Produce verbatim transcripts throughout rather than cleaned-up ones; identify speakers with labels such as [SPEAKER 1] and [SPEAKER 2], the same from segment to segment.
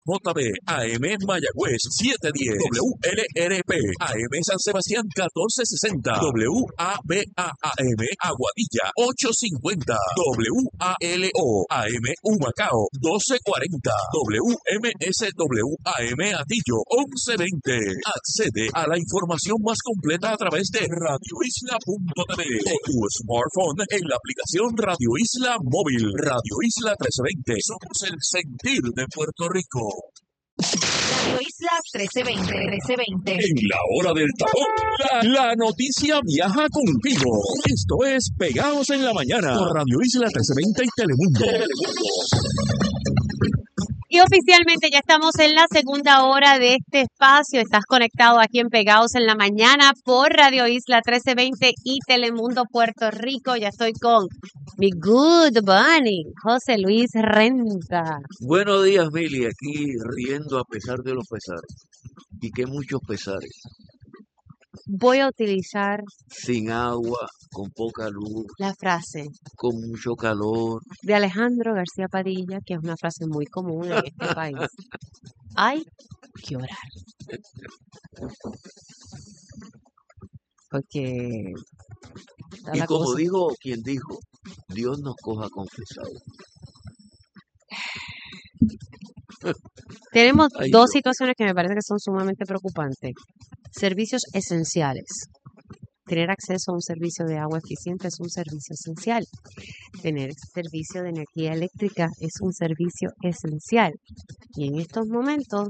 [SPEAKER 1] J B, A M Mayagüez setecientos diez, W L R P, A M San Sebastián catorce sesenta, W A B A A M Aguadilla ochocientos cincuenta, W A L O A M Humacao doce cuarenta, W M S W A M Atillo once veinte. Accede a la información más completa a través de radio isla punto t v o tu smartphone en la aplicación Radio Isla Móvil. Radio Isla trescientos veinte. Somos el sentir de Puerto Rico.
[SPEAKER 2] Radio Isla trece veinte, trece veinte.
[SPEAKER 1] En la hora del tapón, la, la noticia viaja contigo. Esto es Pegados en la Mañana por Radio Isla trece veinte y Telemundo. Telemundo.
[SPEAKER 2] Y oficialmente ya estamos en la segunda hora de este espacio. Estás conectado aquí en Pegados en la Mañana por Radio Isla trece veinte y Telemundo Puerto Rico. Ya estoy con mi good bunny, José Luis Renta.
[SPEAKER 3] Buenos días, Mili. Aquí riendo a pesar de los pesares. Y que muchos pesares.
[SPEAKER 2] Voy a utilizar
[SPEAKER 3] sin agua, con poca luz,
[SPEAKER 2] la frase
[SPEAKER 3] con mucho calor,
[SPEAKER 2] de Alejandro García Padilla, que es una frase muy común en este país. Hay que orar. Porque...
[SPEAKER 3] Y como cosa. dijo quien dijo, Dios nos coja confesados.
[SPEAKER 2] Tenemos
[SPEAKER 3] Ay,
[SPEAKER 2] dos
[SPEAKER 3] Dios.
[SPEAKER 2] situaciones que me parece que son sumamente preocupantes. Servicios esenciales. Tener acceso a un servicio de agua eficiente es un servicio esencial. Tener servicio de energía eléctrica es un servicio esencial. Y en estos momentos,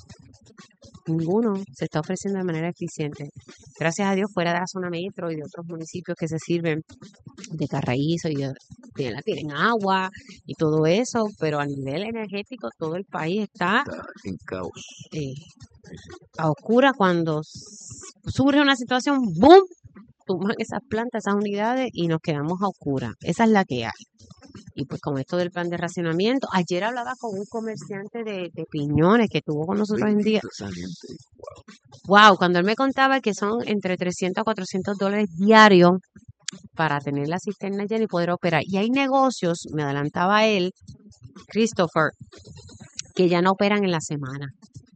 [SPEAKER 2] ninguno se está ofreciendo de manera eficiente. Gracias a Dios, fuera de la zona metro y de otros municipios que se sirven de Carraízo y de, de la tienen agua y todo eso, pero a nivel energético todo el país está,
[SPEAKER 3] está en caos.
[SPEAKER 2] Eh, a oscura. Cuando surge una situación, ¡boom!, tumban esas plantas, esas unidades y nos quedamos a oscura. Esa es la que hay. Y pues con esto del plan de racionamiento, ayer hablaba con un comerciante de, de piñones que estuvo con nosotros en día. Wow, cuando él me contaba que son entre trescientos a cuatrocientos dólares diarios para tener la cisterna llena y poder operar. Y hay negocios, me adelantaba él, Christopher, que ya no operan en la semana.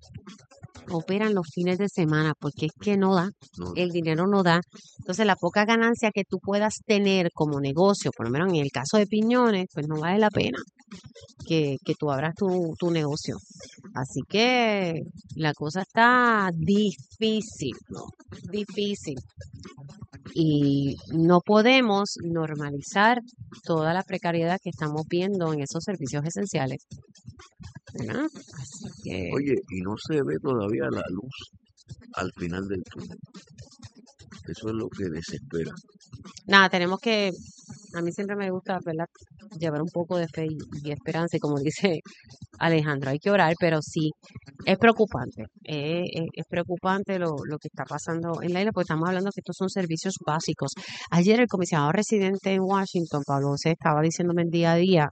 [SPEAKER 2] Operan los fines de semana porque es que no da, no. El dinero no da. Entonces la poca ganancia que tú puedas tener como negocio, por lo menos en el caso de piñones, pues no vale la pena que, que tú abras tu, tu negocio. Así que la cosa está difícil, ¿no? Difícil. Y no podemos normalizar toda la precariedad que estamos viendo en esos servicios esenciales. ¿Verdad? Así que...
[SPEAKER 3] Oye, y no se ve todavía la luz al final del túnel. Eso es lo que desespera.
[SPEAKER 2] Nada, tenemos que, a mí siempre me gusta, ¿verdad?, llevar un poco de fe y, y esperanza, y como dice Alejandro, hay que orar, pero sí, es preocupante, eh, es, es preocupante lo, lo que está pasando en la isla, porque estamos hablando que estos son servicios básicos. Ayer el comisionado residente en Washington, Pablo José, estaba diciéndome el día a día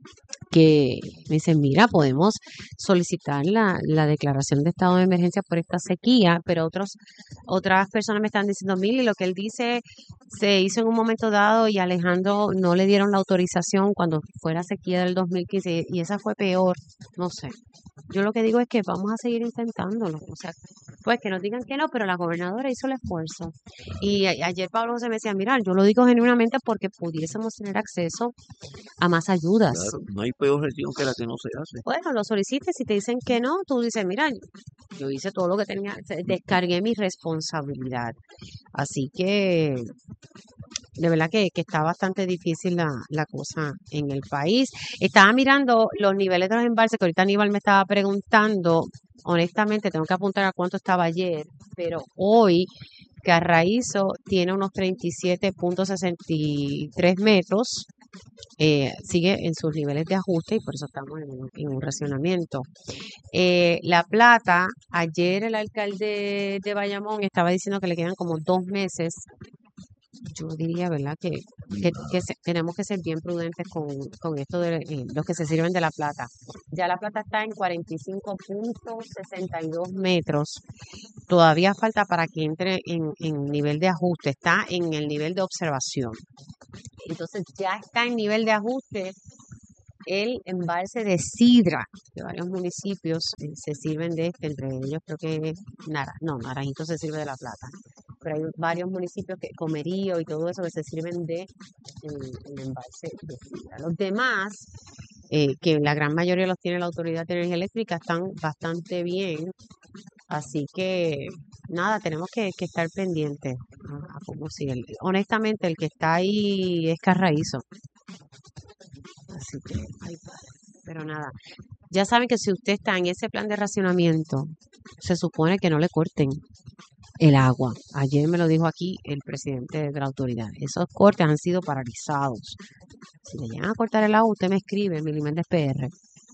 [SPEAKER 2] que me dicen, mira, podemos solicitar la, la declaración de estado de emergencia por esta sequía, pero otros otras personas me están diciendo, mira, lo que él dice se hizo en un momento dado y a Alejandro no le dieron la autorización cuando fue la sequía del dos mil quince y esa fue peor, no sé. Yo lo que digo es que vamos a seguir intentándolo, o sea, pues que nos digan que no, pero la gobernadora hizo el esfuerzo. Y a, ayer Pablo José me decía, mira, yo lo digo genuinamente porque pudiésemos tener acceso a más ayudas.
[SPEAKER 3] Claro, no hay peor gestión que la que no se hace.
[SPEAKER 2] Bueno, lo solicites, si te dicen que no, tú dices, mira, yo hice todo lo que tenía, descargué mi responsabilidad. Así que, de verdad que, que está bastante difícil la, la cosa en el país. Estaba mirando los niveles de los embalses, que ahorita Aníbal me estaba preguntando, honestamente tengo que apuntar a cuánto estaba ayer, pero hoy Carraízo tiene unos treinta y siete punto sesenta y tres metros. Eh, sigue en sus niveles de ajuste y por eso estamos en un, en un racionamiento. Eh, La Plata, ayer el alcalde de Bayamón estaba diciendo que le quedan como dos meses. Yo diría, ¿verdad?, que, que, que se, tenemos que ser bien prudentes con, con esto de eh, los que se sirven de La Plata. Ya La Plata está en cuarenta y cinco punto sesenta y dos metros. Todavía falta para que entre en, en nivel de ajuste. Está en el nivel de observación. Entonces ya está en nivel de ajuste el embalse de Sidra, que varios municipios eh, se sirven de este, entre ellos creo que Nara, no, Naranjito se sirve de La Plata, pero hay varios municipios que Comerío y todo eso que se sirven de el, el embalse de Sidra. Los demás, eh, que la gran mayoría los tiene la Autoridad de Energía Eléctrica, están bastante bien. Así que, nada, tenemos que, que estar pendientes a, a cómo sigue. El- Honestamente, el que está ahí es Carraízo. Así que, ay, padre. Pero nada, ya saben que si usted está en ese plan de racionamiento, se supone que no le corten el agua. Ayer me lo dijo aquí el presidente de la autoridad. Esos cortes han sido paralizados. Si le llegan a cortar el agua, usted me escribe, Miliméndez P R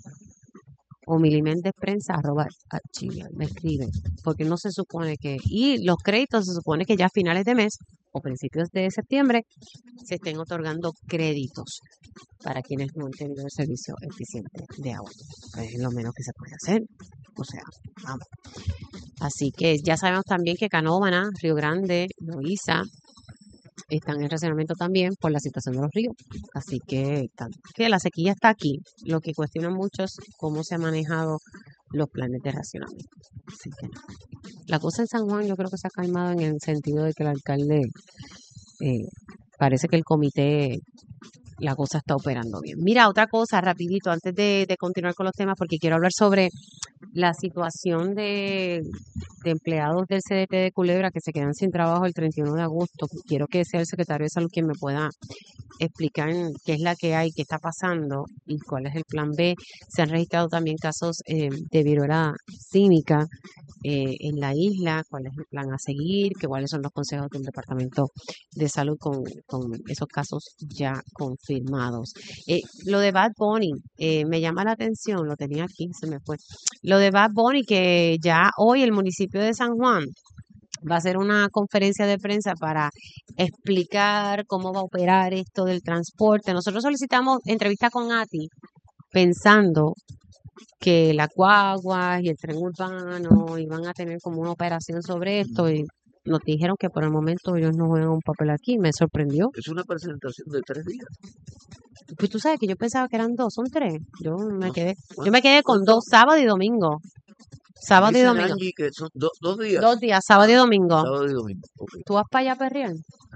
[SPEAKER 2] o miliméndezprensa arroba a gmail, me escribe, porque no se supone que, y los créditos se supone que ya a finales de mes o principios de septiembre se estén otorgando créditos para quienes no han tenido el servicio eficiente de agua. Pues es lo menos que se puede hacer. O sea, vamos. Así que ya sabemos también que Canóvana, Río Grande, Loíza están en racionamiento también por la situación de los ríos. Así que, tan- que la sequía está aquí. Lo que cuestionan mucho es cómo se han manejado los planes de racionamiento. Así que nada. La cosa en San Juan yo creo que se ha calmado en el sentido de que el alcalde, eh, parece que el comité, la cosa está operando bien. Mira, otra cosa, rapidito, antes de, de continuar con los temas, porque quiero hablar sobre la situación de, de empleados del C D T de Culebra que se quedan sin trabajo el treinta y uno de agosto. Quiero que sea el secretario de Salud quien me pueda explicar qué es la que hay, qué está pasando y cuál es el plan B. Se han registrado también casos eh, de viruela símica eh, en la isla, cuál es el plan a seguir, que cuáles son los consejos del Departamento de Salud con, con esos casos ya confirmados. Eh, lo de Bad Bunny, eh, me llama la atención, lo tenía aquí, se me fue. Lo de Bad Bunny, que ya hoy el municipio de San Juan va a hacer una conferencia de prensa para explicar cómo va a operar esto del transporte. Nosotros solicitamos entrevista con Ati pensando que la guagua y el tren urbano iban a tener como una operación sobre esto y nos dijeron que por el momento ellos no juegan un papel aquí. Me sorprendió.
[SPEAKER 3] Es una presentación de tres días.
[SPEAKER 2] Pues tú sabes que yo pensaba que eran dos, son tres. Yo me
[SPEAKER 3] No,
[SPEAKER 2] quedé, yo
[SPEAKER 3] ¿cuánto-
[SPEAKER 2] me quedé con
[SPEAKER 3] cuánto?
[SPEAKER 2] dos, sábado y domingo. Sábado y
[SPEAKER 3] Dice
[SPEAKER 2] domingo.
[SPEAKER 3] Angie que son do- dos días,
[SPEAKER 2] Dos días, sábado y domingo.
[SPEAKER 3] sábado y domingo. Ok.
[SPEAKER 2] ¿Tú vas para allá a perrear?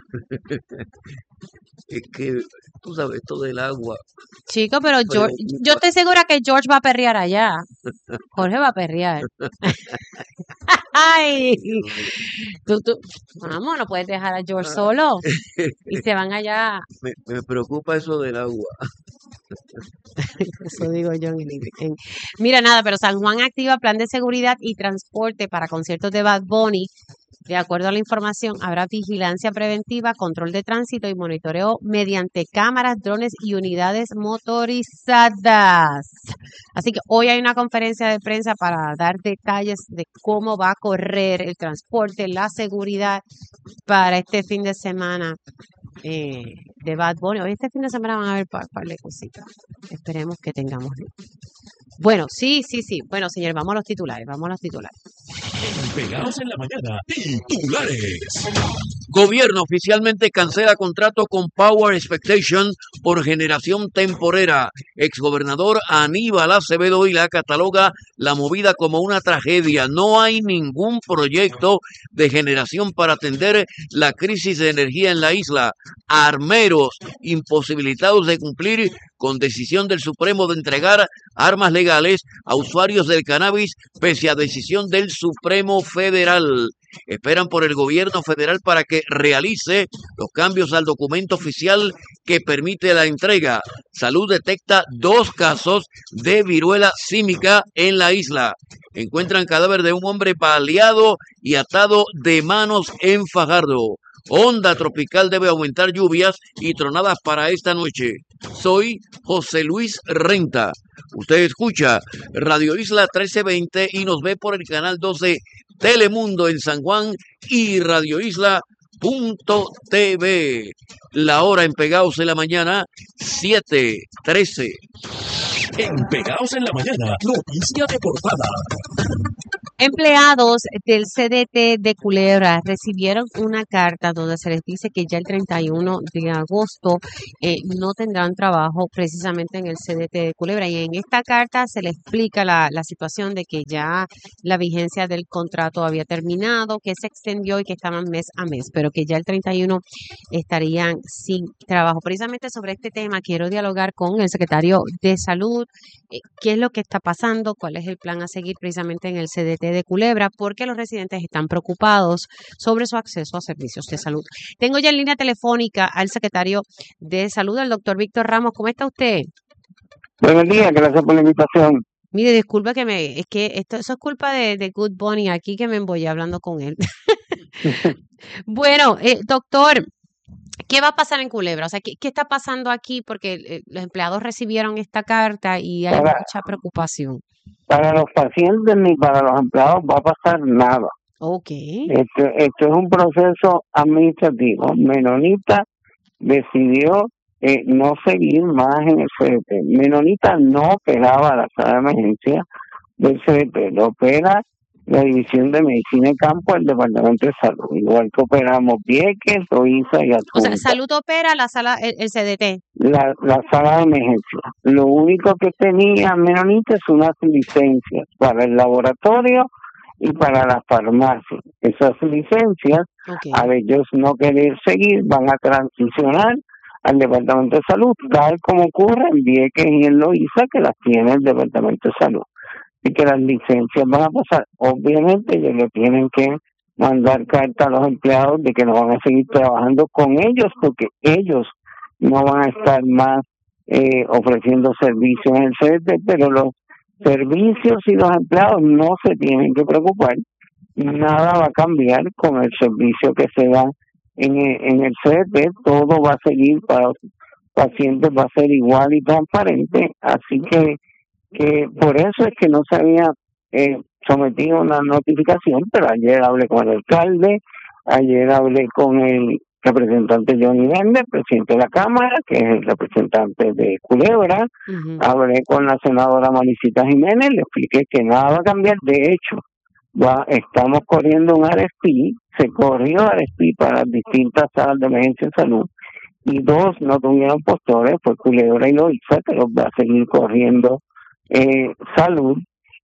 [SPEAKER 3] Es que, tú sabes, esto del agua
[SPEAKER 2] Chico, pero George, yo
[SPEAKER 3] preocupa.
[SPEAKER 2] estoy segura que George va a perrear allá. Jorge va a perrear. Ay, tú, tú, vamos, no puedes dejar a George
[SPEAKER 3] Ah,
[SPEAKER 2] solo. Y se van allá.
[SPEAKER 3] me, me preocupa eso del agua.
[SPEAKER 2] Eso digo yo en, el- en- Mira, nada, pero San Juan activa plan de seguridad y transporte para conciertos de Bad Bunny. De acuerdo a la información, habrá vigilancia preventiva, control de tránsito y monitoreo mediante cámaras, drones y unidades motorizadas. Así que hoy hay una conferencia de prensa para dar detalles de cómo va a correr el transporte, la seguridad para este fin de semana eh, de Bad Bunny. Hoy este fin de semana van a haber par, par de cositas. Esperemos que tengamos luz. Bueno, sí, sí, sí. Bueno, señor, vamos a los titulares, vamos a los titulares.
[SPEAKER 1] Pegados en la mañana, titulares.
[SPEAKER 3] Gobierno oficialmente cancela contrato con Power Expectation por generación temporera. Exgobernador Aníbal Acevedo Vilá cataloga la movida como una tragedia. No hay ningún proyecto de generación para atender la crisis de energía en la isla. Armeros imposibilitados de cumplir con decisión del Supremo de entregar armas legales a usuarios del cannabis pese a decisión del Supremo Federal. Esperan por el gobierno federal para que realice los cambios al documento oficial que permite la entrega. Salud detecta dos casos de viruela símica en la isla. Encuentran cadáver de un hombre baleado y atado de manos en Fajardo. Onda tropical debe aumentar lluvias y tronadas para esta noche. Soy José Luis Renta. Usted escucha Radio Isla trece veinte y nos ve por el canal doce Telemundo en San Juan y Radio Isla punto t v. La hora en Pegaos en la mañana, siete trece.
[SPEAKER 1] En Pegados en la mañana, noticia de portada.
[SPEAKER 2] Empleados del C D T de Culebra recibieron una carta donde se les dice que ya el treinta y uno de agosto eh, no tendrán trabajo precisamente en el C D T de Culebra. Y en esta carta se les explica la, la situación de que ya la vigencia del contrato había terminado, que se extendió y que estaban mes a mes, pero que ya el treinta y uno estarían sin trabajo. Precisamente sobre este tema quiero dialogar con el secretario de Salud, eh, qué es lo que está pasando, cuál es el plan a seguir precisamente en el C D T de Culebra, porque los residentes están preocupados sobre su acceso a servicios de salud. Tengo ya en línea telefónica al secretario de Salud, al doctor Víctor Ramos. ¿Cómo está usted?
[SPEAKER 4] Buenos días, gracias por la invitación.
[SPEAKER 2] Mire, disculpa que me, es que esto, eso es culpa de, de Good Bunny aquí que me embollé hablando con él. Bueno, eh, doctor, ¿qué va a pasar en Culebra? O sea, ¿qué, qué está pasando aquí? Porque eh, los empleados recibieron esta carta y hay
[SPEAKER 4] Para,
[SPEAKER 2] mucha preocupación.
[SPEAKER 4] para los pacientes ni para los empleados va a pasar nada.
[SPEAKER 2] Ok.
[SPEAKER 4] Esto, esto es un proceso administrativo. Menonita decidió eh, no seguir más en el C D T. Menonita no operaba la sala de emergencia del C D T, lo opera la División de Medicina de Campo del Departamento de Salud, igual que operamos Vieques, Loíza y
[SPEAKER 2] O sea,
[SPEAKER 4] Adjunta.
[SPEAKER 2] Salud opera la sala, el, el C D T.
[SPEAKER 4] La, la sala de emergencia. Lo único que tenía Menonita es unas licencias para el laboratorio y para la farmacia. Esas licencias,
[SPEAKER 2] Ok.
[SPEAKER 4] al ellos no querer seguir, van a transicionar al Departamento de Salud, tal como ocurre en Vieques y en Loíza, que las tiene el Departamento de Salud. Y que las licencias van a pasar. Obviamente ellos le tienen que mandar carta a los empleados de que no van a seguir trabajando con ellos, porque ellos no van a estar más eh, ofreciendo servicios en el C D T, pero los servicios y los empleados no se tienen que preocupar. Nada va a cambiar con el servicio que se da en el, en el C D T. Todo va a seguir para los pacientes, va a ser igual y transparente. Así que, que por eso es que no se había eh, sometido una notificación, pero ayer hablé con el alcalde, ayer hablé con el representante Johnny Méndez, presidente de la Cámara, que es el representante de Culebra.
[SPEAKER 2] Ujú.
[SPEAKER 4] Hablé con la senadora Maricita Jiménez, le expliqué que nada va a cambiar. De hecho, va, estamos corriendo un R F P, se corrió R F P para las distintas salas de emergencia de salud, y dos no tuvieron postores, fue Culebra y Loíza, que los va a seguir corriendo eh, salud,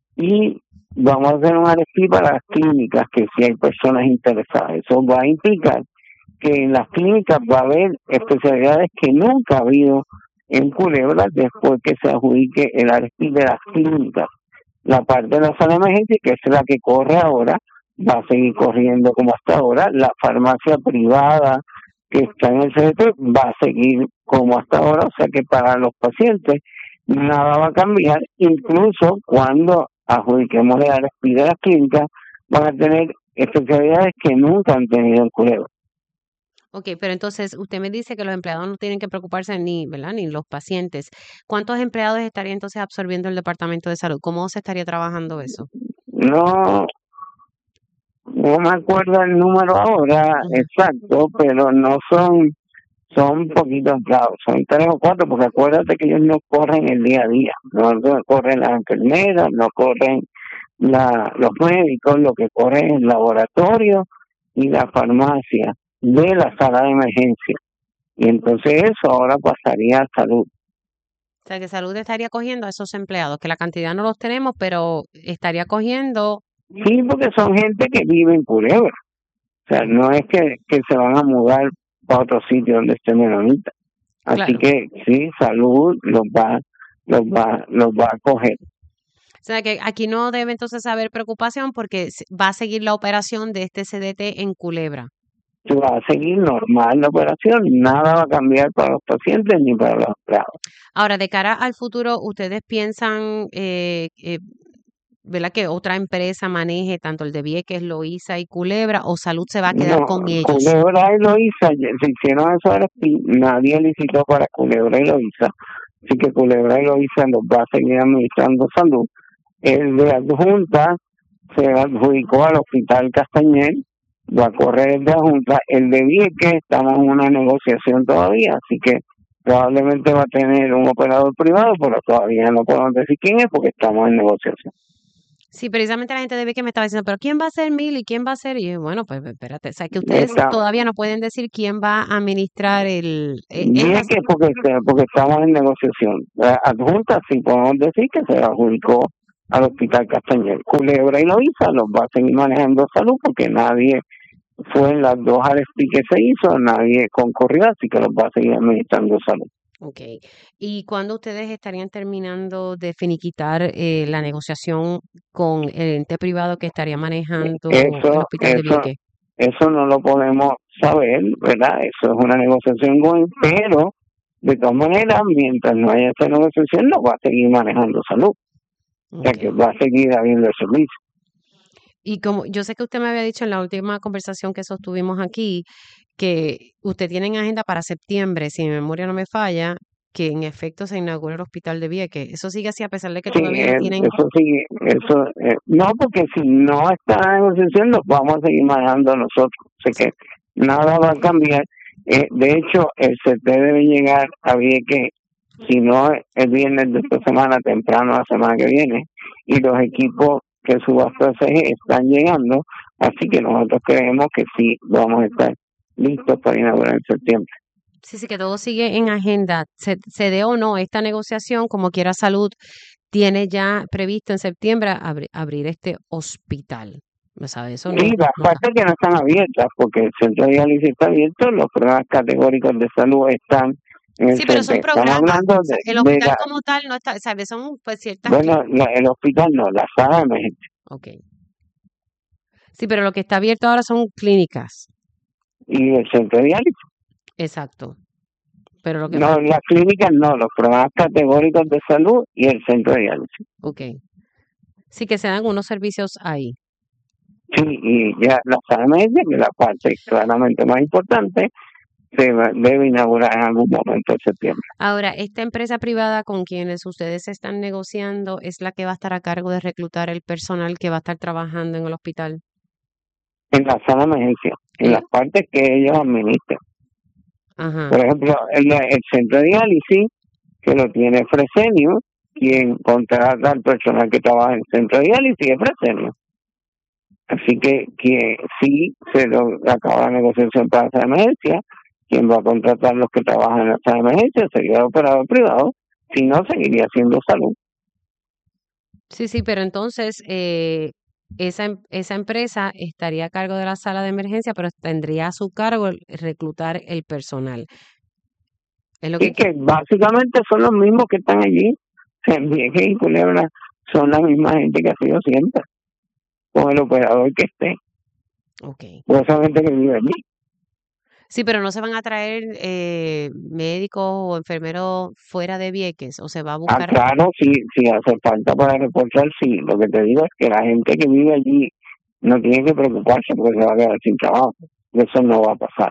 [SPEAKER 4] y vamos a hacer un R F P para las clínicas, que si hay personas interesadas. Eso va a implicar que en las clínicas va a haber especialidades que nunca ha habido en Culebra después que se adjudique el R F P de las clínicas. La parte de la sala de emergencia, que es la que corre ahora, va a seguir corriendo como hasta ahora. La farmacia privada que está en el C D T va a seguir como hasta ahora, o sea que para los pacientes nada va a cambiar. Incluso cuando adjudiquemos el R F P de las clínicas, van a tener especialidades que nunca han tenido en Culebra.
[SPEAKER 2] Ok, pero entonces usted me dice que los empleados no tienen que preocuparse ni, ¿verdad? Ni los pacientes. ¿Cuántos empleados estaría entonces absorbiendo el Departamento de Salud? ¿Cómo se estaría trabajando eso?
[SPEAKER 4] No, no me acuerdo el número ahora
[SPEAKER 2] Ujú.
[SPEAKER 4] exacto, pero no son, son poquitos empleados, son tres o cuatro, porque acuérdate que ellos no corren el día a día, no corren las enfermeras, no corren la, los médicos, lo que corre es el laboratorio y la farmacia de la sala de emergencia. Y entonces eso ahora pasaría a salud.
[SPEAKER 2] O sea, que Salud estaría cogiendo a esos empleados, que la cantidad no los tenemos, pero estaría cogiendo.
[SPEAKER 4] Sí, porque son gente que vive en Culebra. O sea, no es que, que se van a mudar para otro sitio donde esté Menonita. Así
[SPEAKER 2] Claro.
[SPEAKER 4] que sí, salud los va, los va, los va a coger.
[SPEAKER 2] O sea, que aquí no debe entonces haber preocupación porque se- va a seguir la operación de este C D T en Culebra.
[SPEAKER 4] Va a seguir normal la operación, nada va a cambiar para los pacientes ni para los empleados.
[SPEAKER 2] Ahora, de cara al futuro, ¿ustedes piensan, eh, eh, ¿verdad? Que otra empresa maneje tanto el de Vieques, Loíza y Culebra, o Salud se va a quedar
[SPEAKER 4] No,
[SPEAKER 2] con ellos?
[SPEAKER 4] Culebra y Loíza, ya- se hicieron eso ahora sí, nadie licitó para Culebra y Loíza, así que Culebra y Loíza los va a seguir administrando salud. El de adjunta se adjudicó al Hospital Castañer, va a correr el de adjunta. El de Vieques estamos en una negociación todavía, así que probablemente va a tener un operador privado, pero todavía no podemos decir quién es porque estamos en negociación.
[SPEAKER 2] Sí, precisamente la gente de que me estaba diciendo, pero ¿quién va a ser Mil y quién va a ser? Y yo, bueno, pues espérate, o sea, que ustedes
[SPEAKER 4] Está,
[SPEAKER 2] todavía no pueden decir quién va a administrar el... eh, es
[SPEAKER 4] y
[SPEAKER 2] la...
[SPEAKER 4] es que porque, porque estamos en negociación. La adjunta sí podemos decir que se adjudicó al Hospital Castañer. Culebra y Loíza los va a seguir manejando salud porque nadie fue en las dos R F P que se hizo, nadie concurrió, así que los va a seguir administrando salud.
[SPEAKER 2] Ok. ¿Y cuándo ustedes estarían terminando de finiquitar eh, la negociación con el ente privado que estaría manejando el
[SPEAKER 4] Eso,
[SPEAKER 2] hospital de
[SPEAKER 4] eso,
[SPEAKER 2] Vieques?
[SPEAKER 4] eso no lo podemos saber, ¿verdad? Eso es una negociación going, pero de todas maneras, mientras no haya esa negociación, no va a seguir manejando salud. O sea,
[SPEAKER 2] Ok.
[SPEAKER 4] que va a seguir habiendo el servicio.
[SPEAKER 2] Y como yo sé que usted me había dicho en la última conversación que sostuvimos aquí, que usted tiene en agenda para septiembre, si mi memoria no me falla, que en efecto se inaugure el hospital de Vieques. ¿Eso sigue así a pesar de que
[SPEAKER 4] Sí,
[SPEAKER 2] todavía no
[SPEAKER 4] eh,
[SPEAKER 2] tienen?
[SPEAKER 4] eso sí, eso, eh, no, porque si no está la negociación, lo vamos a seguir manejando nosotros. Así que nada va a cambiar. Eh, de hecho, el C T debe llegar a Vieques, si no el viernes de esta semana, temprano la semana que viene, y los equipos que subasta C G están llegando, así que nosotros creemos que sí vamos a estar listos para inaugurar en septiembre.
[SPEAKER 2] Sí, sí, que todo sigue en agenda. Se, se dé o no esta negociación, como quiera Salud, tiene ya previsto en septiembre abri- abrir este hospital. ¿No sabe? Eso no,
[SPEAKER 4] Y las
[SPEAKER 2] no está.
[SPEAKER 4] partes que no están abiertas, porque el centro de diálisis está abierto, los programas categóricos de salud están en el
[SPEAKER 2] Sí, pero son
[SPEAKER 4] C T. Estamos
[SPEAKER 2] programas.
[SPEAKER 4] hablando
[SPEAKER 2] O sea,
[SPEAKER 4] de,
[SPEAKER 2] el
[SPEAKER 4] de
[SPEAKER 2] hospital
[SPEAKER 4] la,
[SPEAKER 2] como tal no está, ¿sabes? Son pues ciertas.
[SPEAKER 4] bueno, la- el hospital no, la sala de emergencia.
[SPEAKER 2] Ok. Sí, pero lo que está abierto ahora son clínicas.
[SPEAKER 4] Y el centro de diálisis.
[SPEAKER 2] Exacto. Pero lo que.
[SPEAKER 4] No, las clínicas no, los programas categóricos de salud y el centro de diálisis.
[SPEAKER 2] Ok. Sí, que se dan unos servicios ahí.
[SPEAKER 4] Sí, y ya la sala de emergencia, que es la parte claramente más importante, se va- debe inaugurar en algún momento de septiembre.
[SPEAKER 2] Ahora, esta empresa privada con quienes ustedes están negociando es la que va a estar a cargo de reclutar el personal que va a estar trabajando en el hospital.
[SPEAKER 4] En la sala de emergencia, en
[SPEAKER 2] En-
[SPEAKER 4] las partes que ellos administran.
[SPEAKER 2] Ajá.
[SPEAKER 4] Por ejemplo, el, el centro de diálisis, que lo tiene Fresenio, quien contrata al personal que trabaja en el centro de diálisis es Fresenio. Así que, que sí se lo acaba la negociación para esa emergencia, quien va a contratar a los que trabajan en esa emergencia sería el operador privado, si no seguiría siendo salud.
[SPEAKER 2] Sí, sí, pero entonces eh, esa, em- esa empresa estaría a cargo de la sala de emergencia, pero tendría a su cargo el reclutar el personal. Es lo que...
[SPEAKER 4] Y que básicamente son los mismos que están allí, en Vieques y Culebra, son la misma gente que ha sido siempre, con el operador que esté,
[SPEAKER 2] Ok.
[SPEAKER 4] o esa gente que vive allí.
[SPEAKER 2] Sí, pero no se van a traer eh, médicos o enfermeros fuera de Vieques, o se va a
[SPEAKER 4] Ah,
[SPEAKER 2] buscar...
[SPEAKER 4] claro, si, si hace falta para reportar, sí. Lo que te digo es que la gente que vive allí no tiene que preocuparse porque se va a quedar sin trabajo. Eso no va a pasar.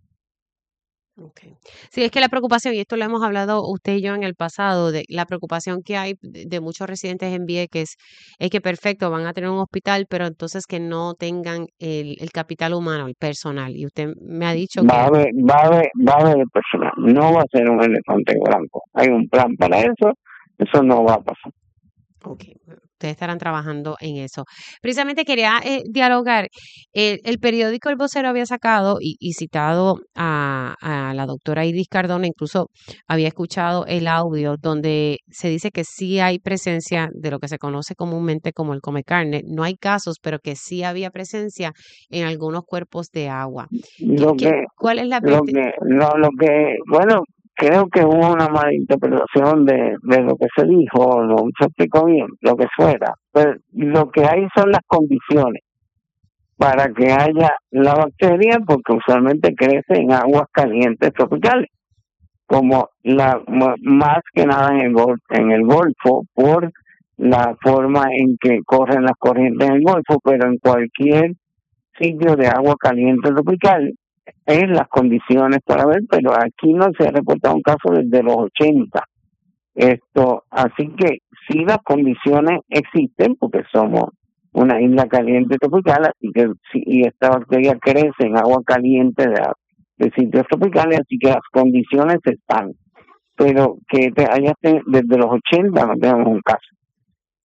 [SPEAKER 2] Okay. Sí, es que la preocupación, y esto lo hemos hablado usted y yo en el pasado, de la preocupación que hay de, de muchos residentes en Vieques es que perfecto, van a tener un hospital, pero entonces que no tengan el, el capital humano, el personal. Y usted me ha dicho
[SPEAKER 4] Va
[SPEAKER 2] que,
[SPEAKER 4] a haber, va a haber, va a haber el personal. No va a ser un elefante blanco. Hay un plan para eso. Eso no va a pasar.
[SPEAKER 2] ok, bueno, ustedes estarán trabajando en eso. Precisamente quería eh, dialogar. El, el periódico El Vocero había sacado y, y citado a, a la doctora Iris Cardona, incluso había escuchado el audio donde se dice que sí hay presencia de lo que se conoce comúnmente como el come carne. No hay casos, pero que sí había presencia en algunos cuerpos de agua. ¿Qué-
[SPEAKER 4] Lo
[SPEAKER 2] qué-
[SPEAKER 4] que,
[SPEAKER 2] ¿Cuál es la
[SPEAKER 4] lo
[SPEAKER 2] verte-
[SPEAKER 4] que, no, lo que, bueno, creo que hubo una mala interpretación de, de lo que se dijo, no se explicó bien, lo que fuera. Pero lo que hay son las condiciones para que haya la bacteria, porque usualmente crece en aguas calientes tropicales, como la m- más que nada en el gol- en el Golfo, por la forma en que corren las corrientes en el Golfo, pero en cualquier sitio de agua caliente tropical es las condiciones para ver, pero aquí no se ha reportado un caso desde los ochenta. Esto, así que sí, las condiciones existen porque somos una isla caliente tropical, así que sí, y esta bacteria crece en agua caliente de, de sitios tropicales, así que las condiciones están, pero que te hayas te- desde los ochenta no tenemos un caso.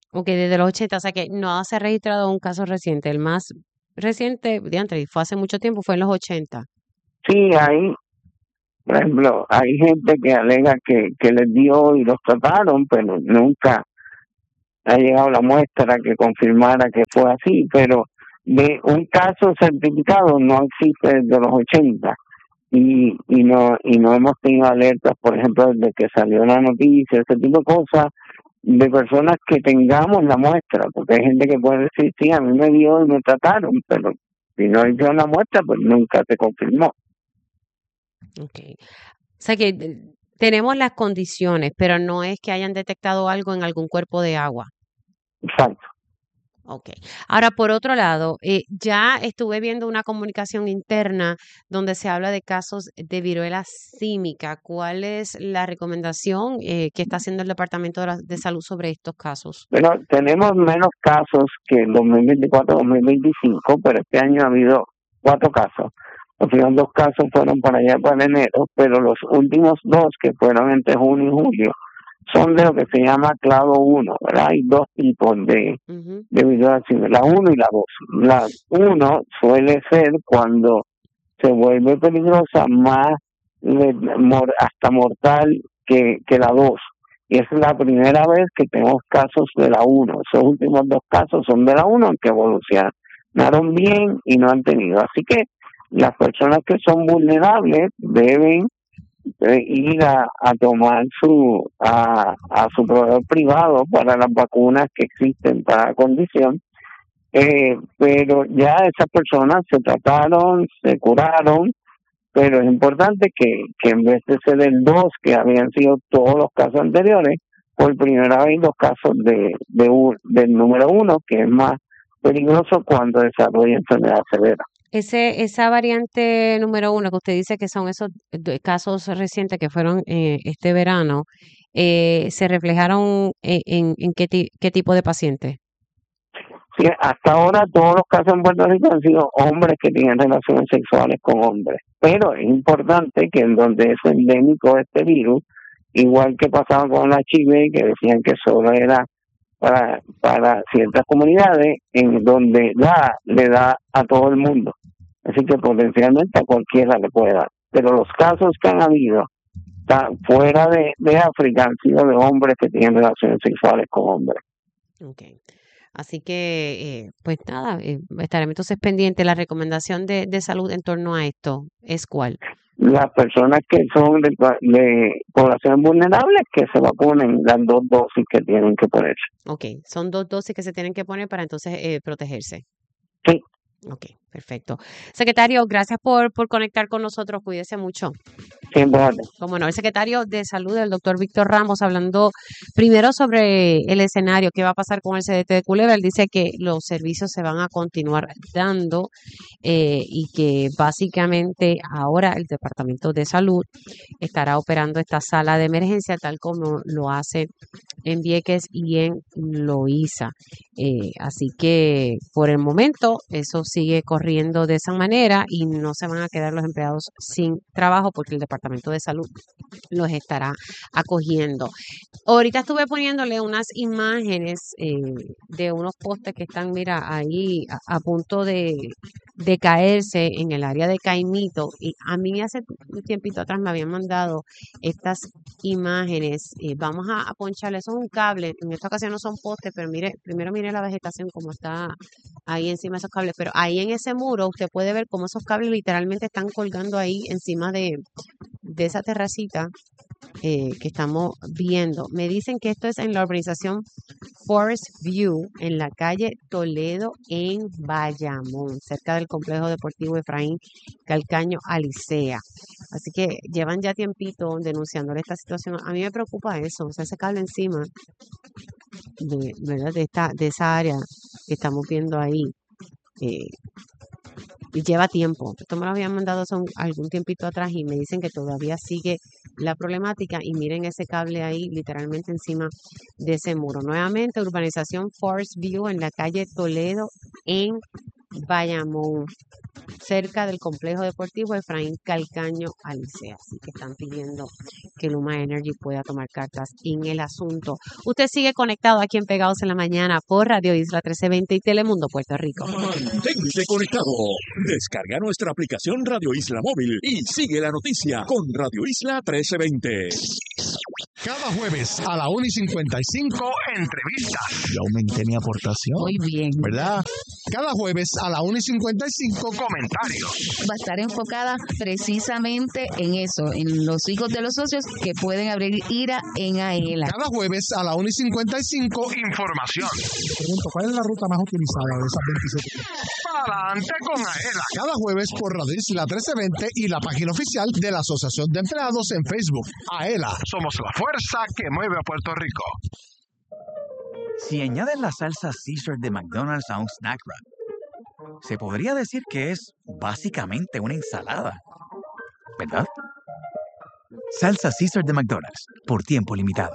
[SPEAKER 2] Ok, desde los ochenta, o sea que no se ha registrado un caso reciente. El más reciente, diantre, fue hace mucho tiempo, fue en los ochenta.
[SPEAKER 4] Sí, hay, por ejemplo, hay gente que alega que, que les dio y los trataron, pero nunca ha llegado la muestra que confirmara que fue así, pero de un caso certificado no existe desde los ochenta y, y no y no hemos tenido alertas, por ejemplo, desde que salió la noticia, ese tipo de cosas, de personas que tengamos la muestra, porque hay gente que puede decir, sí, a mí me dio y me trataron, pero si no hicieron la muestra, pues nunca se confirmó.
[SPEAKER 2] Ok. O sea que eh, tenemos las condiciones, pero no es que hayan detectado algo en algún cuerpo de agua.
[SPEAKER 4] Exacto.
[SPEAKER 2] Ok. Ahora, por otro lado, eh, ya estuve viendo una comunicación interna donde se habla de casos de viruela símica. ¿Cuál es la recomendación eh, que está haciendo el Departamento de, la- de Salud sobre estos casos?
[SPEAKER 4] Pero tenemos menos casos que en dos mil veinticuatro dos mil veinticinco, pero este año ha habido cuatro casos. Los primeros dos casos fueron para allá para enero, pero los últimos dos, que fueron entre junio y julio, son de lo que se llama clado uno, ¿verdad? Hay dos tipos de,
[SPEAKER 2] Ujú.
[SPEAKER 4] de viruela símica, la uno y la dos. La uno suele ser cuando se vuelve peligrosa, más le- mor- hasta mortal que, que la dos. Y esa es la primera vez que tenemos casos de la uno. Esos últimos dos casos son de la uno, aunque evolucionaron bien y no han tenido. Así que las personas que son vulnerables deben eh, ir a, a tomar su a, a su proveedor privado para las vacunas que existen para la condición, eh, pero ya esas personas se trataron, se curaron, pero es importante que, que en vez de ser el dos, que habían sido todos los casos anteriores, por primera vez los casos de, de un- del número uno, que es más peligroso cuando desarrolla enfermedad severa.
[SPEAKER 2] Ese, esa variante número uno que usted dice que son esos de- casos recientes que fueron eh, este verano, eh, ¿se reflejaron en, en, en qué, ti- qué tipo de paciente?
[SPEAKER 4] Sí, hasta ahora todos los casos en Puerto Rico han sido hombres que tienen relaciones sexuales con hombres, pero es importante que en donde es endémico este virus, igual que pasaba con la H I V, que decían que solo era para, para ciertas comunidades, en donde da, le da a todo el mundo. Así que potencialmente a cualquiera le puede dar. Pero los casos que han habido ta- fuera de, de África han sido de hombres que tienen relaciones sexuales con hombres.
[SPEAKER 2] Ok. Así que, eh, pues nada, eh, estaremos entonces pendientes. La recomendación de, de salud en torno a esto es cuál.
[SPEAKER 4] Las personas que son de, de poblaciones vulnerables, que se vacunen las dos dosis que tienen que ponerse.
[SPEAKER 2] Ok, son dos dosis que se tienen que poner para entonces eh, protegerse.
[SPEAKER 4] Sí,
[SPEAKER 2] Ok, perfecto. Secretario, gracias por, por conectar con nosotros. Cuídese mucho.
[SPEAKER 4] siempre orden.
[SPEAKER 2] Como no, el secretario de Salud, el doctor Víctor Ramos, hablando primero sobre el escenario, qué va a pasar con el C D T de Culebra. Él dice que los servicios se van a continuar dando eh, y que básicamente ahora el Departamento de Salud estará operando esta sala de emergencia tal como lo hace en Vieques y en Loíza. Eh, así que por el momento eso sigue corriendo de esa manera y no se van a quedar los empleados sin trabajo porque el Departamento de Salud los estará acogiendo. Ahorita estuve poniéndole unas imágenes eh, de unos postes que están, mira, ahí a, a punto de, de caerse en el área de Caimito. Y a mí hace un tiempito atrás me habían mandado estas imágenes. Eh, vamos a, a poncharle, eso es un cable. En esta ocasión no son postes, pero mire, primero mire la vegetación como está ahí encima de esos cables. Pero ahí en ese muro usted puede ver cómo esos cables literalmente están colgando ahí encima de, de esa terracita eh, que estamos viendo. Me dicen que esto es en la urbanización Forest View, en la calle Toledo, en Bayamón, cerca del complejo deportivo Efraín Calcaño Alicea. Así que llevan ya tiempito denunciándole esta situación. A mí me preocupa eso, o sea, ese cable encima de, ¿verdad? de, esta, de esa área que estamos viendo ahí. Eh, y lleva tiempo. Esto me lo habían mandado hace un- algún tiempito atrás y me dicen que todavía sigue la problemática y miren ese cable ahí literalmente encima de ese muro. Nuevamente, urbanización Forest View en la calle Toledo en Bayamón. cerca del complejo deportivo Efraín Calcaño Alicea. Así que están pidiendo que Luma Energy pueda tomar cartas en el asunto. Usted sigue conectado aquí en Pegados en la Mañana por Radio Isla trece veinte y Telemundo Puerto Rico.
[SPEAKER 1] Mantente conectado. Descarga nuestra aplicación Radio Isla Móvil y sigue la noticia con Radio Isla trece veinte.
[SPEAKER 5] Cada jueves a la una y cincuenta y cinco, entrevistas. Yo aumenté mi aportación.
[SPEAKER 6] Muy bien.
[SPEAKER 5] ¿Verdad? Cada jueves a la una y cincuenta y cinco, comentarios.
[SPEAKER 6] Va a estar enfocada precisamente en eso, en los hijos de los socios que pueden abrir ira en AELA.
[SPEAKER 5] Cada jueves a la una y cincuenta y cinco, información. Pregunto, ¿cuál es la ruta más utilizada de esas veintisiete? Adelante con AELA. Cada jueves por Radio Isla trece veinte y la página oficial de la Asociación de Empleados en Facebook. AELA, somos la fuerza que mueve a Puerto Rico.
[SPEAKER 7] Si añades la salsa Caesar de McDonald's a un snack wrap, se podría decir que es básicamente una ensalada, ¿verdad? Salsa Caesar de McDonald's, por tiempo limitado.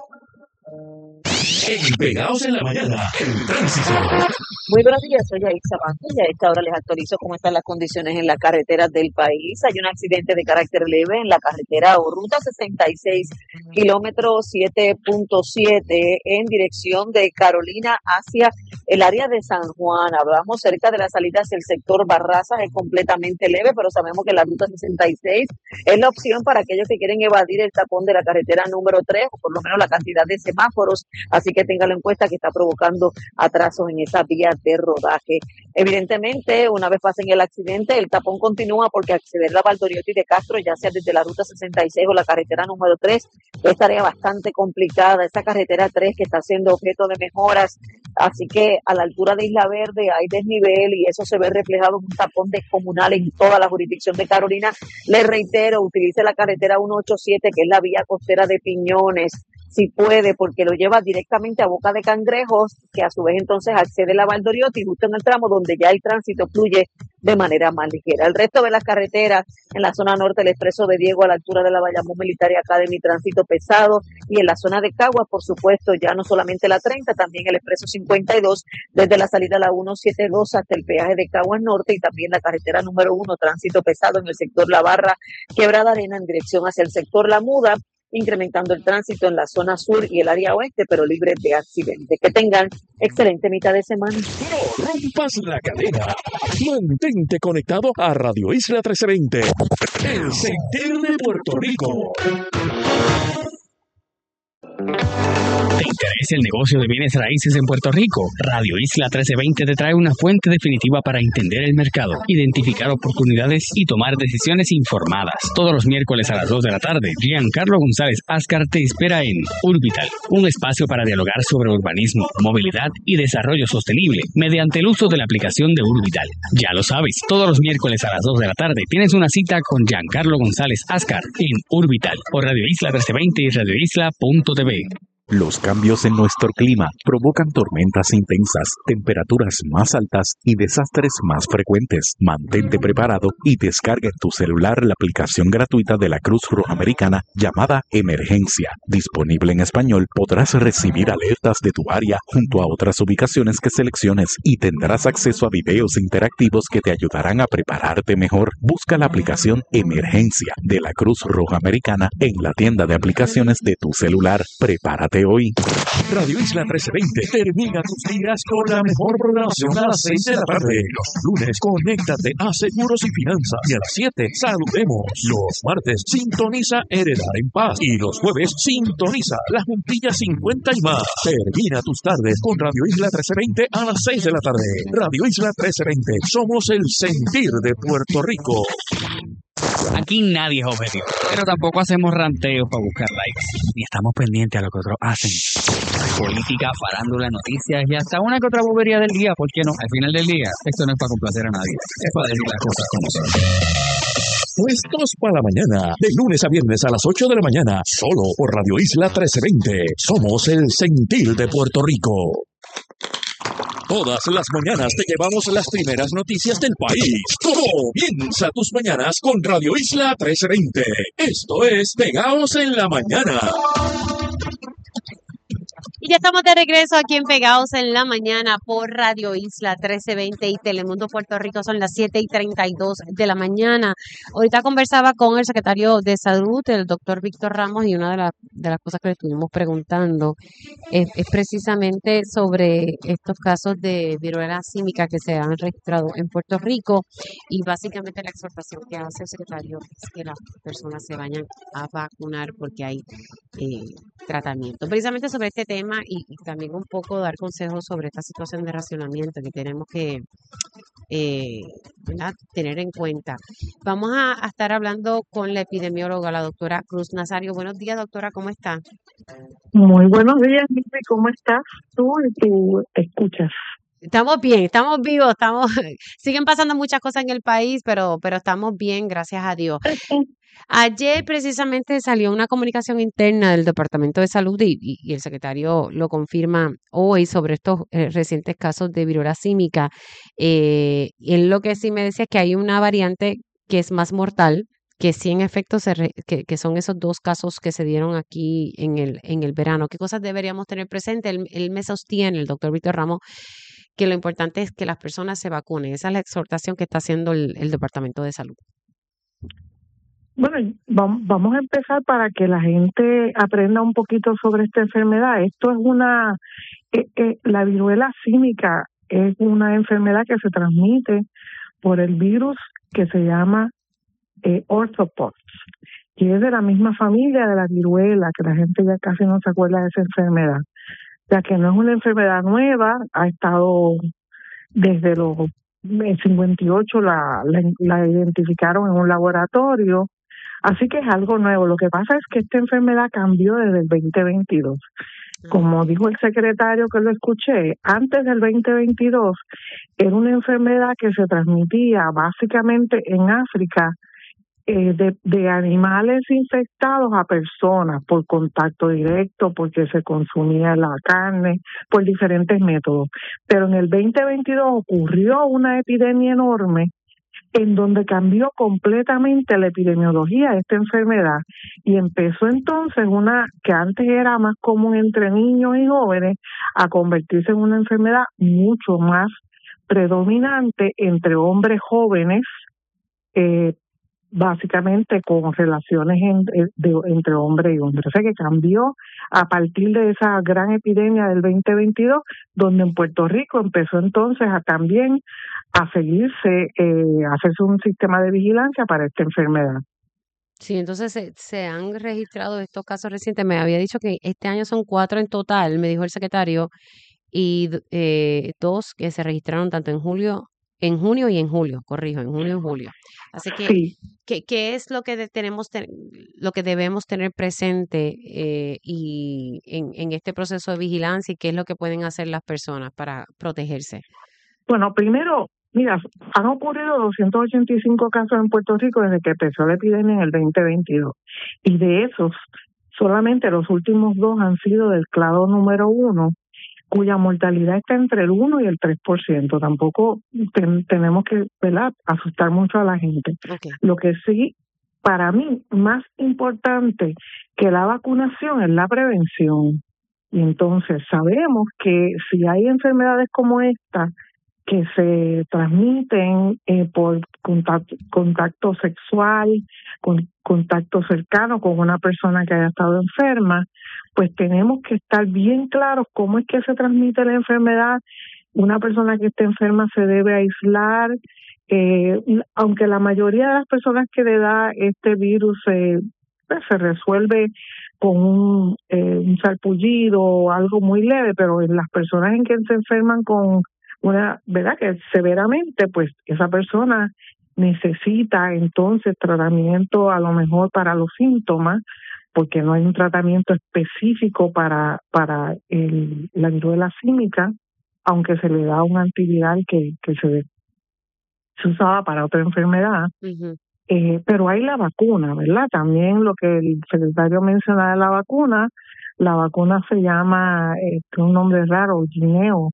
[SPEAKER 1] En Pegados en la Mañana, el tránsito.
[SPEAKER 8] Muy buenos días, soy Yaitza Vázquez y a esta hora les actualizo cómo están las condiciones en las carreteras del país. Hay un accidente de carácter leve en la carretera o ruta sesenta y seis, kilómetro siete punto siete, en dirección de Carolina hacia el área de San Juan. Hablamos cerca de las salidas del sector Barrazas, es completamente leve, pero sabemos que la ruta sesenta y seis es la opción para aquellos que quieren evadir el tapón de la carretera número tres, o por lo menos la cantidad de semáforos, así que téngalo en cuenta que está provocando atrasos en esa vía de rodaje. Evidentemente, una vez pasen el accidente, el tapón continúa porque acceder a Valdoriotti de Castro, ya sea desde la ruta sesenta y seis o la carretera número tres, es tarea bastante complicada. Esta carretera tres que está siendo objeto de mejoras, así que a la altura de Isla Verde hay desnivel y eso se ve reflejado en un tapón descomunal en toda la jurisdicción de Carolina. Le reitero, utilice la carretera ciento ochenta y siete, que es la vía costera de Piñones, si puede, porque lo lleva directamente a Boca de Cangrejos, que a su vez entonces accede a la Valdoriotti, justo en el tramo donde ya el tránsito fluye de manera más ligera. El resto de las carreteras en la zona norte, el expreso de Diego a la altura de la Bayamón Military Academy, tránsito pesado, y en la zona de Caguas, por supuesto, ya no solamente la treinta, también el expreso cincuenta y dos, desde la salida a la ciento setenta y dos hasta el peaje de Caguas Norte, y también la carretera número uno, tránsito pesado en el sector La Barra, Quebrada Arena, en dirección hacia el sector La Muda, incrementando el tránsito en la zona sur y el área oeste, pero libre de accidentes. Que tengan excelente mitad de semana.
[SPEAKER 1] No rompas la cadena. Mantente conectado a Radio Isla trece veinte, el sentir de Puerto Rico.
[SPEAKER 9] ¿Te interesa el negocio de bienes raíces en Puerto Rico? Radio Isla trece veinte te trae una fuente definitiva para entender el mercado, identificar oportunidades y tomar decisiones informadas. Todos los miércoles a las dos de la tarde, Giancarlo González Ascar te espera en Urbital, un espacio para dialogar sobre urbanismo, movilidad y desarrollo sostenible mediante el uso de la aplicación de Urbital. Ya lo sabes, todos los miércoles a las dos de la tarde tienes una cita con Giancarlo González Ascar en Urbital por Radio Isla trece veinte y radio isla punto t v.
[SPEAKER 10] Los cambios en nuestro clima provocan tormentas intensas, temperaturas más altas y desastres más frecuentes. Mantente preparado y descarga en tu celular la aplicación gratuita de la Cruz Roja Americana llamada Emergencia. Disponible en español, podrás recibir alertas de tu área junto a otras ubicaciones que selecciones y tendrás acceso a videos interactivos que te ayudarán a prepararte mejor. Busca la aplicación Emergencia de la Cruz Roja Americana en la tienda de aplicaciones de tu celular. Prepárate hoy.
[SPEAKER 1] Radio Isla trece veinte termina tus días con la mejor programación a las seis de la tarde. Los lunes, conéctate a Seguros y Finanzas. Y a las siete, saludemos. Los martes, sintoniza Heredar en Paz. Y los jueves, sintoniza La Juntilla cincuenta y más. Termina tus tardes con Radio Isla trece veinte a las seis de la tarde. Radio Isla trece veinte, somos el sentir de Puerto Rico.
[SPEAKER 9] Aquí nadie es objetivo, pero tampoco hacemos ranteos para buscar likes, ni estamos pendientes a lo que otros hacen. Política, farándula, noticias y hasta una que otra bobería del día, ¿por qué no? Al final del día, esto no es para complacer a nadie, es para decir las cosas como son.
[SPEAKER 1] Puestos para la mañana, de lunes a viernes a las ocho de la mañana, solo por Radio Isla trece veinte. Somos el sentir de Puerto Rico. Todas las mañanas te llevamos las primeras noticias del país. Comienza tus mañanas con Radio Isla trece veinte. Esto es Pegados en la Mañana.
[SPEAKER 2] Y ya estamos de regreso aquí en Pegados en la Mañana por Radio Isla trece veinte y Telemundo Puerto Rico. Son las siete y treinta y dos de la mañana. Ahorita conversaba con el secretario de Salud, el doctor Víctor Ramos, y una de, las de las cosas que le estuvimos preguntando es, es precisamente sobre estos casos de viruela símica que se han registrado en Puerto Rico, y básicamente la exhortación que hace el secretario es que las personas se vayan a vacunar porque hay eh, tratamiento. Precisamente sobre este tema y, y también un poco dar consejos sobre esta situación de racionamiento que tenemos que eh, ¿verdad? tener en cuenta. Vamos a, a estar hablando con la epidemióloga, la doctora Cruz Nazario. Buenos días, doctora, ¿cómo está?
[SPEAKER 11] Muy buenos días, Lizy, ¿cómo estás tú y tú escuchas?
[SPEAKER 2] Estamos bien, estamos vivos, estamos, siguen pasando muchas cosas en el país, pero, pero estamos bien, gracias a Dios. Ayer precisamente salió una comunicación interna del Departamento de Salud y, y, y el secretario lo confirma hoy sobre estos eh, recientes casos de viruela símica. Eh, él lo que sí me decía es que hay una variante que es más mortal, que sí en efecto se re, que, que son esos dos casos que se dieron aquí en el, en el verano. ¿Qué cosas deberíamos tener presente? Él, él me sostiene, el doctor Víctor Ramos, que lo importante es que las personas se vacunen. Esa es la exhortación que está haciendo el, el Departamento de Salud.
[SPEAKER 11] Bueno, vamos a empezar para que la gente aprenda un poquito sobre esta enfermedad. Esto es una, eh, eh, la viruela símica es una enfermedad que se transmite por el virus que se llama eh, orthopox, que es de la misma familia de la viruela, que la gente ya casi no se acuerda de esa enfermedad, ya que no es una enfermedad nueva, ha estado desde los cincuenta y ocho, la, la, la identificaron en un laboratorio. Así que es algo nuevo. Lo que pasa es que esta enfermedad cambió desde el veinte veintidós. Como dijo el secretario que lo escuché, antes del veinte veintidós era una enfermedad que se transmitía básicamente en África eh, de, de animales infectados a personas por contacto directo, porque se consumía la carne, por diferentes métodos. Pero en el veinte veintidós ocurrió una epidemia enorme en donde cambió completamente la epidemiología de esta enfermedad y empezó entonces una que antes era más común entre niños y jóvenes a convertirse en una enfermedad mucho más predominante entre hombres jóvenes, eh, básicamente con relaciones en, de, entre hombre y hombre. O sea que cambió a partir de esa gran epidemia del veinte veintidós, donde en Puerto Rico empezó entonces a también a seguirse, eh, a hacerse un sistema de vigilancia para esta enfermedad.
[SPEAKER 2] Sí, entonces se, se han registrado estos casos recientes. Me había dicho que este año son cuatro en total, me dijo el secretario, y eh, dos que se registraron tanto en julio, en junio y en julio, corrijo, en junio y en julio. Así que,
[SPEAKER 11] sí.
[SPEAKER 2] ¿qué, qué es lo que de, tenemos te, lo que debemos tener presente eh, y en, en este proceso de vigilancia, y qué es lo que pueden hacer las personas para protegerse?
[SPEAKER 11] Bueno, primero, mira, han ocurrido doscientos ochenta y cinco casos en Puerto Rico desde que empezó la epidemia en el veinte veintidós. Y de esos, solamente los últimos dos han sido del clado número uno, cuya mortalidad está entre el uno y el tres por ciento. Tampoco ten, tenemos que, ¿verdad?, asustar mucho a la gente.
[SPEAKER 2] Okay.
[SPEAKER 11] Lo que sí, para mí, más importante que la vacunación es la prevención. Y entonces sabemos que si hay enfermedades como esta, que se transmiten eh, por contacto, contacto sexual, con contacto cercano con una persona que haya estado enferma, pues tenemos que estar bien claros cómo es que se transmite la enfermedad. Una persona que esté enferma se debe aislar, eh, aunque la mayoría de las personas que le da este virus eh, pues se resuelve con un, eh, un sarpullido o algo muy leve, pero en las personas en que se enferman con una, ¿verdad?, que severamente, pues esa persona necesita entonces tratamiento a lo mejor para los síntomas, porque no hay un tratamiento específico para para el, la viruela símica, aunque se le da un antiviral que, que se, se usaba para otra enfermedad.
[SPEAKER 2] Uh-huh.
[SPEAKER 11] Eh, pero hay la vacuna, ¿verdad? También lo que el secretario mencionaba de la vacuna, la vacuna se llama, eh, un nombre raro, Gineo,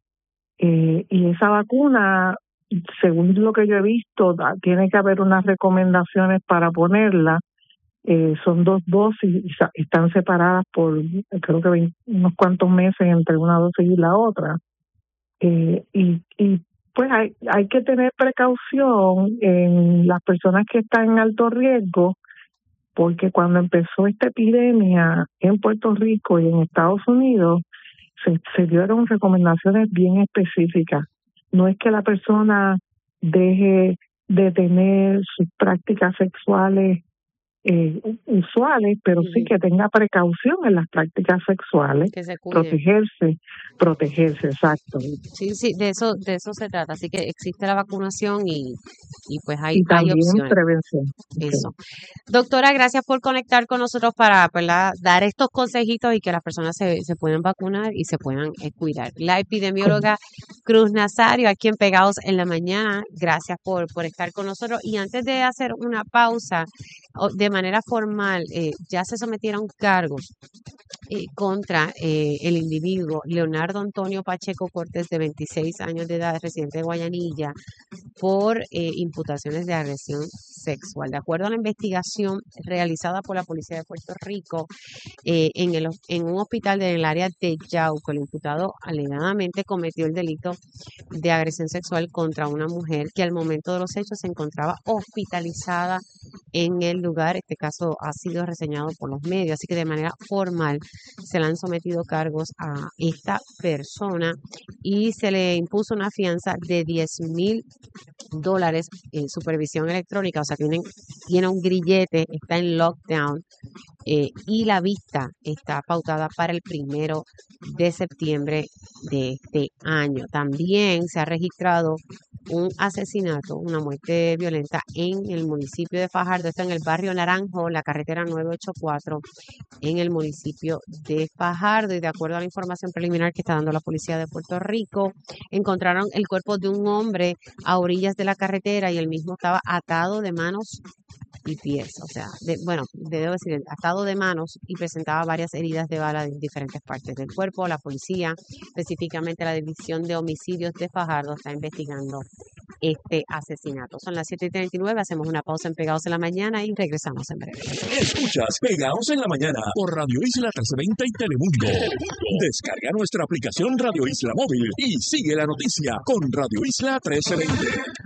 [SPEAKER 11] eh, y esa vacuna, según lo que yo he visto, tiene que haber unas recomendaciones para ponerla, Eh, son dos dosis y sa- están separadas por creo que veinte unos cuantos meses entre una dosis y la otra. Eh, y, y pues hay, hay que tener precaución en las personas que están en alto riesgo, porque cuando empezó esta epidemia en Puerto Rico y en Estados Unidos, se, se dieron recomendaciones bien específicas. No es que la persona deje de tener sus prácticas sexuales eh, usuales, pero sí que tenga precaución en las prácticas sexuales,
[SPEAKER 2] Que se cuide.
[SPEAKER 11] protegerse, protegerse, exacto.
[SPEAKER 2] Sí, sí, de eso, de eso se trata. Así que existe la vacunación y, y pues hay,
[SPEAKER 11] Y
[SPEAKER 2] hay
[SPEAKER 11] también
[SPEAKER 2] opciones.
[SPEAKER 11] prevención.
[SPEAKER 2] Eso. Doctora, gracias por conectar con nosotros para, ¿verdad?, dar estos consejitos y que las personas se, se puedan vacunar y se puedan eh, cuidar. La epidemióloga Cruz Nazario, aquí en Pegados en la Mañana, gracias por, por estar con nosotros. Y antes de hacer una pausa, o- de manera formal, eh, ya se sometieron cargos eh, contra eh, el individuo Leonardo Antonio Pacheco Cortés, de veintiséis años de edad, residente de Guayanilla, por eh, imputaciones de agresión sexual. De acuerdo a la investigación realizada por la Policía de Puerto Rico, eh, en, el, en un hospital del área de Yauco, el imputado alegadamente cometió el delito de agresión sexual contra una mujer que al momento de los hechos se encontraba hospitalizada en el lugar. Este caso ha sido reseñado por los medios, así que de manera formal se le han sometido cargos a esta persona y se le impuso una fianza de diez mil dólares en supervisión electrónica, o sea, tienen, tiene un grillete, está en lockdown eh, y la vista está pautada para el primero de septiembre de este año. También se ha registrado un asesinato, una muerte violenta en el municipio de Fajardo, está en el barrio Naranjo, la carretera nueve ochenta y cuatro, en el municipio de Fajardo. Y de acuerdo a la información preliminar que está dando la policía de Puerto Rico, encontraron el cuerpo de un hombre a orillas de la carretera y el mismo estaba atado de manos y pies, o sea, de, bueno, debo decir, atado de manos y presentaba varias heridas de bala en diferentes partes del cuerpo. La policía, específicamente la División de Homicidios de Fajardo, está investigando este asesinato. Son las siete y treinta y nueve, hacemos una pausa en Pegados en la Mañana y regresamos en breve.
[SPEAKER 1] Escuchas Pegados en la Mañana por Radio Isla trescientos veinte y Telemundo. Descarga nuestra aplicación Radio Isla Móvil y sigue la noticia con Radio Isla trescientos veinte.